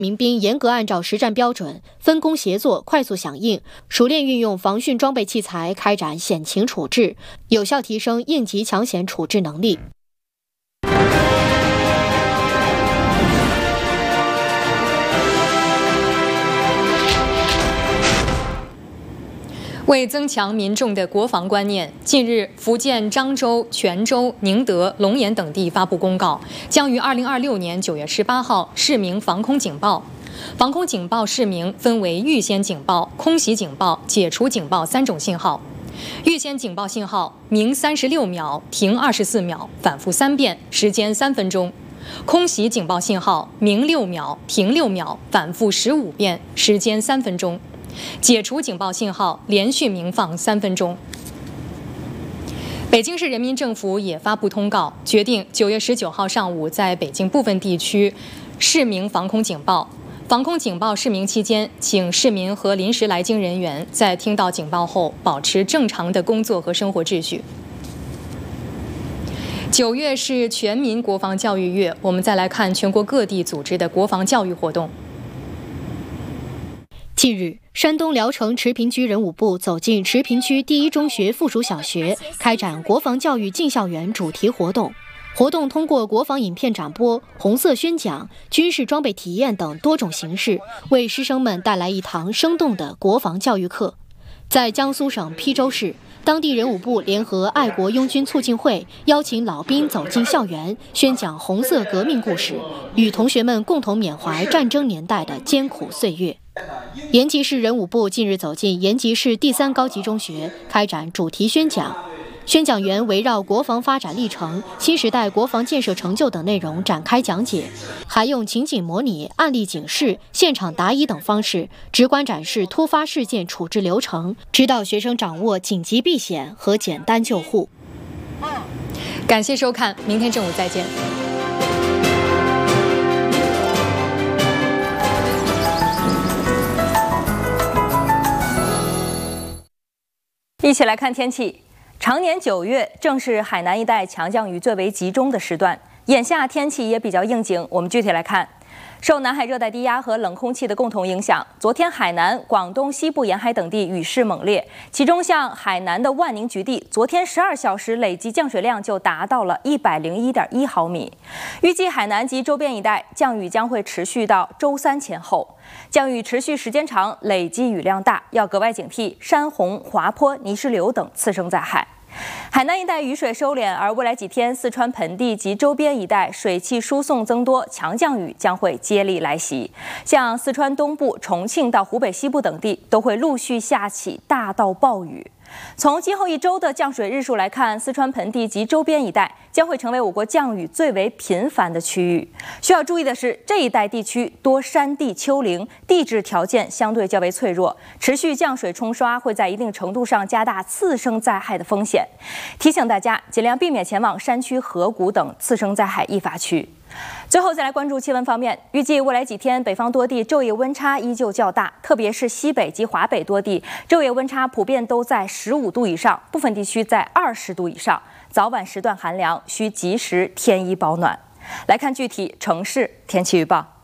民兵严格按照实战标准，分工协作，快速响应，熟练运用防汛装备器材，开展险情处置，有效提升应急抢险处置能力。 为增强民众的国防观念，近日，福建漳州、泉州、宁德、龙岩等地发布公告，将于2026年9月18号释明防空警报。防空警报释明分为预先警报、空袭警报、解除警报3种信号。预先警报信号鸣36秒，停24秒，反复3遍，时间3分钟。空袭警报信号鸣6秒，停6秒，反复15遍，时间3分钟。解除警报信号连续鸣放3分钟。北京市人民政府也发布通告，决定9月19号上午在北京部分地区释明防空警报。防空警报释明期间，请市民和临时来京人员在听到警报后保持正常的工作和生活秩序。9月是全民国防教育月，我们再来看全国各地组织的国防教育活动。 近日，山东聊城池坪区人武部走进池坪区第一中学附属小学，开展国防教育进校园主题活动。活动通过国防影片展播、红色宣讲、军事装备体验等多种形式，为师生们带来一堂生动的国防教育课。在江苏省邳州市，当地人武部联合爱国拥军促进会，邀请老兵走进校园，宣讲红色革命故事，与同学们共同缅怀战争年代的艰苦岁月。延吉市人武部近日走进延吉市第3高级中学，开展主题宣讲。宣讲员围绕国防发展历程、新时代国防建设成就等内容展开讲解，还用情景模拟、案例警示、现场答疑等方式，直观展示突发事件处置流程，指导学生掌握紧急避险和简单救护。 感谢收看，明天正午再见。 一起来看天气。常年9月正是海南一带强降雨最为集中的时段，眼下天气也比较应景。我们具体来看，受南海热带低压和冷空气的共同影响，昨天海南、广东西部沿海等地雨势猛烈，其中像海南的万宁局地，昨天12小时累计降水量就达到了101.1毫米。预计海南及周边一带降雨将会持续到周3前后。降雨持续时间长，累积雨量大，要格外警惕山洪、滑坡、泥石流等次生灾害。海南一带雨水收敛，而未来几天四川盆地及周边一带水汽输送增多，强降雨将会接力来袭。像四川东部、重庆到湖北西部等地都会陆续下起大到暴雨。从今后1周的降水日数来看，四川盆地及周边一带将会成为我国降雨最为频繁的区域。需要注意的是，这一带地区多山地丘陵，地质条件相对较为脆弱，持续降水冲刷会在一定程度上加大次生灾害的风险。提醒大家尽量避免前往山区、河谷等次生灾害易发区。最后再来关注气温方面，预计未来几天北方多地昼夜温差依旧较大，特别是西北及华北多地昼夜温差普遍都在15度以上，部分地区在20度以上，早晚时段寒凉，需及时添衣保暖。来看具体城市天气预报。